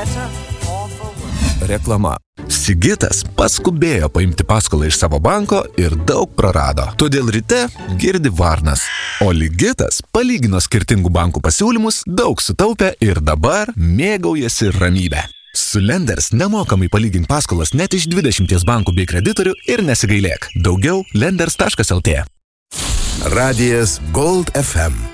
Reklama. Sigitas paskubėjo paimti paskolą iš savo banko ir daug prarado. Todėl ryte girdi varnas. O Ligitas palygino skirtingų bankų pasiūlymus, daug sutaupė ir dabar mėgaujasi ramybę. Su Lenders nemokamai palygink paskolas net iš 20 bankų bei kreditorių ir nesigailėk. Daugiau lenders.lt. Radijas Gold FM.